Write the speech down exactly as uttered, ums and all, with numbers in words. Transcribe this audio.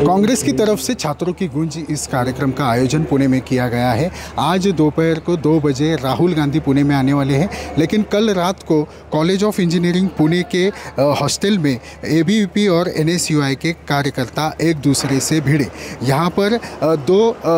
कांग्रेस की तरफ से छात्रों की गूंज इस कार्यक्रम का आयोजन पुणे में किया गया है। आज दोपहर को दो बजे राहुल गांधी पुणे में आने वाले हैं, लेकिन कल रात को कॉलेज ऑफ इंजीनियरिंग पुणे के हॉस्टल में एबीवीपी और एनएसयूआई के कार्यकर्ता एक दूसरे से भिड़े। यहाँ पर दो